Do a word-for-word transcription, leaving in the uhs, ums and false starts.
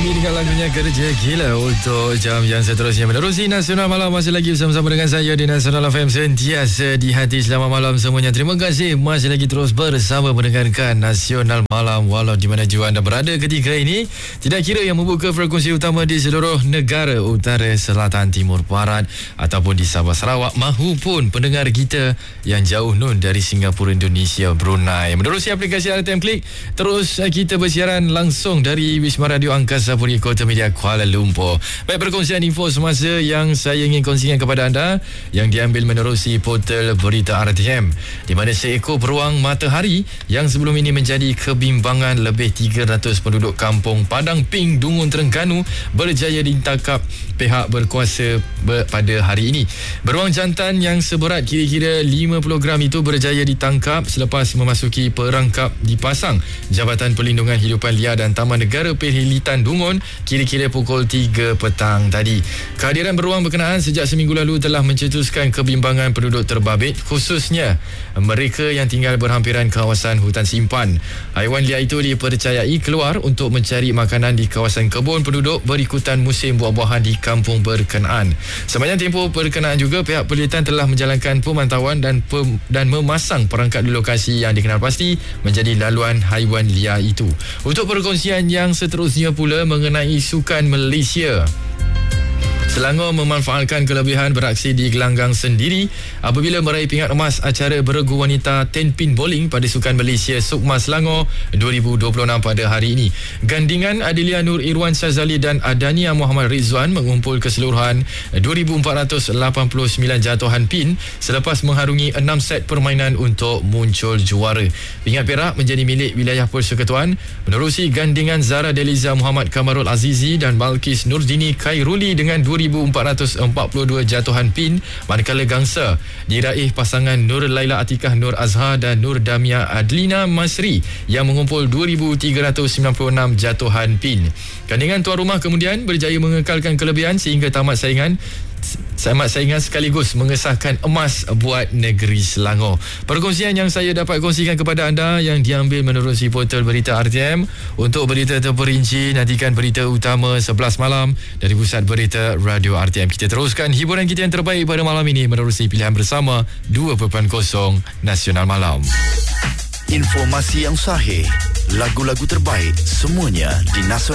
Umi dengan lagunya Kerja Gila untuk jam yang seterusnya. Menerusi Nasional Malam, masih lagi bersama-sama dengan saya di Nasional F M, sentiasa di hati. Selamat malam semuanya. Terima kasih masih lagi terus bersama mendengarkan Nasional Malam walau di mana jua anda berada ketika ini. Tidak kira yang membuka frekuensi utama di seluruh negara utara, selatan, timur, barat ataupun di Sabah, Sarawak, mahupun pendengar kita yang jauh nun dari Singapura, Indonesia, Brunei. Menerusi aplikasi R T M Klik, terus kita bersiaran langsung dari Wisma Radio Angkasa Puri, Kota Media, Kuala Lumpur. Baik, perkongsian info semasa yang saya ingin kongsikan kepada anda yang diambil menerusi portal berita R T M, di mana seekor beruang matahari yang sebelum ini menjadi kebimbangan lebih tiga ratus penduduk kampung Padang Ping, Dungun, Terengganu berjaya ditangkap pihak berkuasa pada hari ini. Beruang jantan yang seberat kira-kira lima puluh gram itu berjaya ditangkap selepas memasuki perangkap dipasang Jabatan Perlindungan Hidupan Liar dan Taman Negara Perhilitan Dungun kira-kira pukul tiga petang tadi. Kehadiran beruang berkenaan sejak seminggu lalu telah mencetuskan kebimbangan penduduk terbabit, khususnya mereka yang tinggal berhampiran kawasan hutan simpan. Haiwan liar itu dipercayai keluar untuk mencari makanan di kawasan kebun penduduk berikutan musim buah-buahan di kampung berkenaan. Sepanjang tempoh berkenaan juga, pihak perlitan telah menjalankan pemantauan dan pem, dan memasang perangkap di lokasi yang dikenal pasti menjadi laluan haiwan liar itu. Untuk perkongsian yang seterusnya pula mengenai sukan Malaysia, Selangor memanfaatkan kelebihan beraksi di gelanggang sendiri apabila meraih pingat emas acara beregu wanita ten pin bowling pada Sukan Malaysia Sukma Selangor dua ribu dua puluh enam pada hari ini. Gandingan Adilia Nur Irwan Syazali dan Adania Muhammad Rizwan mengumpul keseluruhan dua ribu empat ratus lapan puluh sembilan jatuhan pin selepas mengharungi enam set permainan untuk muncul juara. Pingat perak menjadi milik wilayah Persekutuan menerusi gandingan Zara Deliza Muhammad Kamarul Azizi dan Balkis Nurdini Khairuli dengan dua ribu empat ratus empat puluh dua jatuhan pin, manakala gangsa diraih pasangan Nur Laila Atikah Nur Azhar dan Nur Damia Adlina Masri yang mengumpul dua ribu tiga ratus sembilan puluh enam jatuhan pin. Gandingan tuan rumah kemudian berjaya mengekalkan kelebihan sehingga tamat saingan Tamat saingan sekaligus mengesahkan emas buat negeri Selangor. Perkongsian yang saya dapat kongsikan kepada anda yang diambil menerusi portal berita R T M. Untuk berita terperinci, nantikan berita utama sebelas malam dari Pusat Berita Radio R T M. Kita teruskan hiburan kita yang terbaik pada malam ini menerusi pilihan bersama dua perpuluhan kosong Nasional Malam. Informasi yang sahih, lagu-lagu terbaik, semuanya di Nasional